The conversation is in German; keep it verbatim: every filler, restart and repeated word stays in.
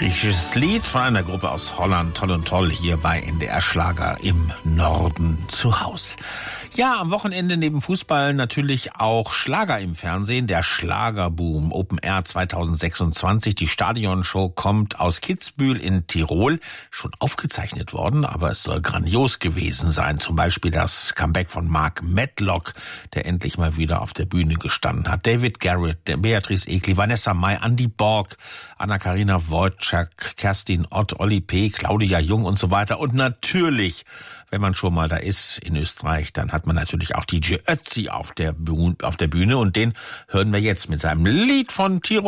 Griechisches Lied von einer Gruppe aus Holland, toll und toll, hier bei N D R Schlager im Norden zu Haus. Ja, am Wochenende neben Fußball natürlich auch Schlager im Fernsehen, der Schlagerboom. Open Air zwanzig sechsundzwanzig, die Stadionshow kommt aus Kitzbühel in Tirol, schon aufgezeichnet worden, aber es soll grandios gewesen sein. Zum Beispiel das Comeback von Mark Medlock, der endlich mal wieder auf der Bühne gestanden hat. David Garrett, Beatrice Egli, Vanessa Mai, Andy Borg, Anna-Karina Wojcik, Kerstin Ott, Olli P., Claudia Jung und so weiter. Und natürlich, wenn man schon mal da ist in Österreich, dann hat man natürlich auch D J Ötzi auf der Bühne, auf der Bühne und den hören wir jetzt mit seinem Lied von Tirol.